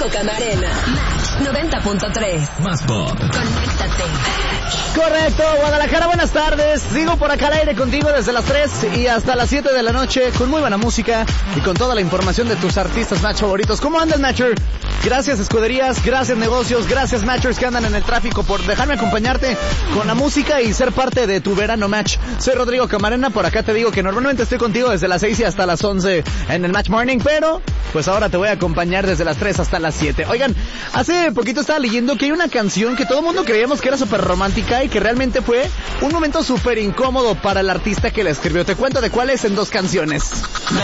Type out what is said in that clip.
Diego Camarena. Match 90.3. Más pop. Conéctate. Correcto, Guadalajara, buenas tardes. Sigo por acá al aire contigo desde las 3 y hasta las 7 de la noche con muy buena música y con toda la información de tus artistas Match favoritos. ¿Cómo andas, Matcher? Gracias, escuderías, gracias, negocios, gracias, Matchers que andan en el tráfico por dejarme acompañarte con la música y ser parte de tu verano Match. Soy Rodrigo Camarena, por acá te digo que normalmente estoy contigo desde las 6 y hasta las 11 en el Match Morning, pero pues ahora te voy a acompañar desde las 3 hasta las 7. Oigan, hace poquito estaba leyendo que hay una canción que todo el mundo creíamos que era súper romántica y que realmente fue un momento súper incómodo para el artista que la escribió. Te cuento de cuál es en 2 canciones.